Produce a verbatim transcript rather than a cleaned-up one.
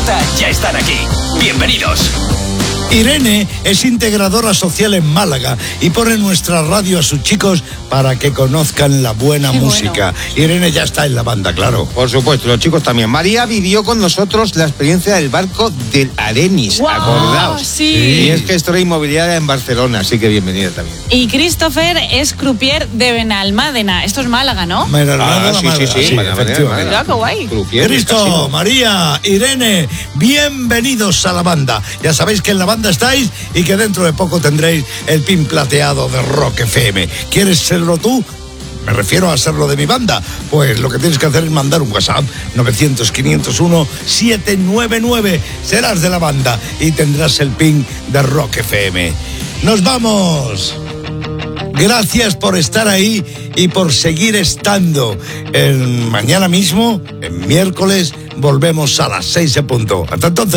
Despierta ya están aquí. Bienvenidos. Irene es integradora social en Málaga y pone nuestra radio a sus chicos para que conozcan la buena Qué música. Bueno. Irene ya está en la banda, claro. Por supuesto, los chicos también. María vivió con nosotros la experiencia del barco del Arenis, wow, acordaos. Sí. Y es gestora inmobiliaria en Barcelona, así que bienvenida también. Y Christopher es croupier de Benalmádena. Esto es Málaga, ¿no? Benalmádena, ah, sí, Málaga, sí, sí, sí, efectivamente. Qué guay. Croupier, Cristo, María, Irene, bienvenidos a la banda. Ya sabéis que en la banda estáis y que dentro de poco tendréis el pin plateado de Rock F M. ¿Quieres serlo tú? Me refiero a serlo de mi banda. Pues lo que tienes que hacer es mandar un WhatsApp novecientos, quinientos uno, setecientos noventa y nueve. Serás de la banda y tendrás el pin de Rock F M. ¡Nos vamos! Gracias por estar ahí y por seguir estando. El mañana mismo, en miércoles, volvemos a las seis en punto. Hasta entonces.